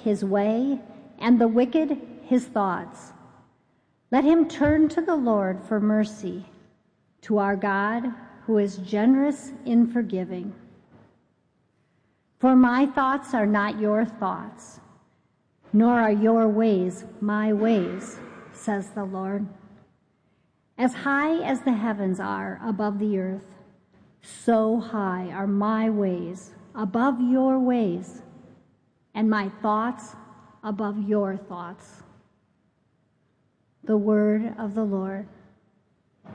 his way, and the wicked his thoughts. Let him turn to the Lord for mercy, to our God who is generous in forgiving. For my thoughts are not your thoughts, nor are your ways my ways, says the Lord. As high as the heavens are above the earth, so high are my ways above your ways, and my thoughts above your thoughts. The word of the Lord.